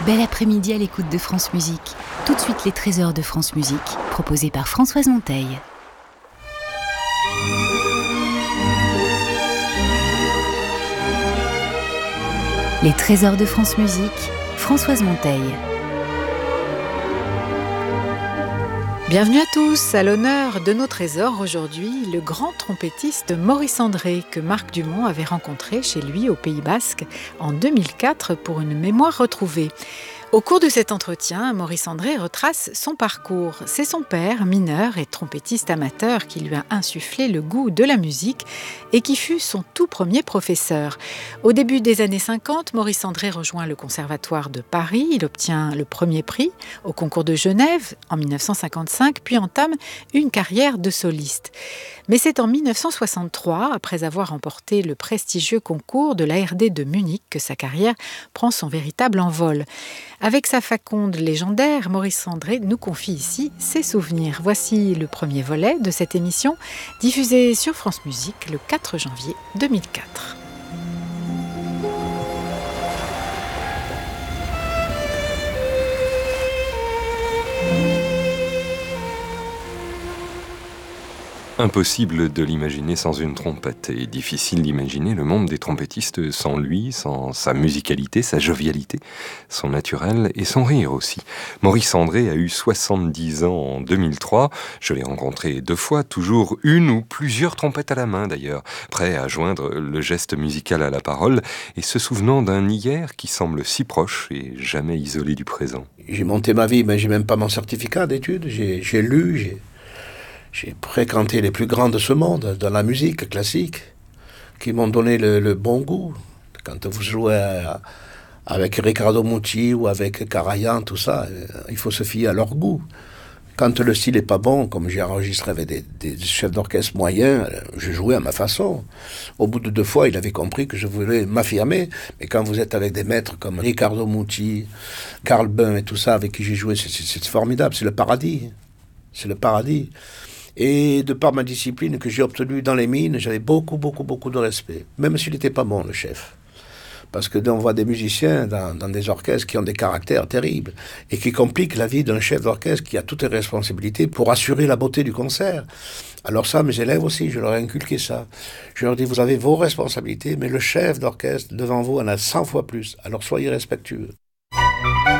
Bel après-midi à l'écoute de France Musique. Tout de suite les trésors de France Musique, proposés par Françoise Monteil. Les trésors de France Musique, Françoise Monteil. Bienvenue à tous, à l'honneur de nos trésors aujourd'hui, le grand trompettiste Maurice André que Marc Dumont avait rencontré chez lui au Pays Basque en 2004 pour une mémoire retrouvée. Au cours de cet entretien, Maurice André retrace son parcours. C'est son père, mineur et trompettiste amateur, qui lui a insufflé le goût de la musique et qui fut son tout premier professeur. Au début des années 50, Maurice André rejoint le Conservatoire de Paris. Il obtient le premier prix au concours de Genève en 1955, puis entame une carrière de soliste. Mais c'est en 1963, après avoir remporté le prestigieux concours de l'ARD de Munich, que sa carrière prend son véritable envol. Avec sa faconde légendaire, Maurice André nous confie ici ses souvenirs. Voici le premier volet de cette émission, diffusée sur France Musique le 4 janvier 2004. Impossible de l'imaginer sans une trompette et difficile d'imaginer le monde des trompettistes sans lui, sans sa musicalité, sa jovialité, son naturel et son rire aussi. Maurice André a eu 70 ans en 2003. Je l'ai rencontré 2 fois, toujours une ou plusieurs trompettes à la main d'ailleurs, prêt à joindre le geste musical à la parole et se souvenant d'un hier qui semble si proche et jamais isolé du présent. J'ai monté ma vie, mais j'ai même pas mon certificat d'études. J'ai lu, j'ai fréquenté les plus grands de ce monde, dans la musique classique, qui m'ont donné le bon goût. Quand vous jouez avec Riccardo Muti ou avec Karajan, tout ça, il faut se fier à leur goût. Quand le style n'est pas bon, comme j'ai enregistré avec des chefs d'orchestre moyens, je jouais à ma façon. Au bout de 2 fois, il avait compris que je voulais m'affirmer. Mais quand vous êtes avec des maîtres comme Riccardo Muti, Carl Böhm et tout ça, avec qui j'ai joué, c'est formidable, c'est le paradis. C'est le paradis. Et de par ma discipline que j'ai obtenue dans les mines, j'avais beaucoup de respect. Même s'il n'était pas bon, le chef. Parce que on voit des musiciens dans des orchestres qui ont des caractères terribles et qui compliquent la vie d'un chef d'orchestre qui a toutes les responsabilités pour assurer la beauté du concert. Alors ça, mes élèves aussi, je leur ai inculqué ça. Je leur dis, vous avez vos responsabilités, mais le chef d'orchestre devant vous en a 100 fois plus. Alors soyez respectueux.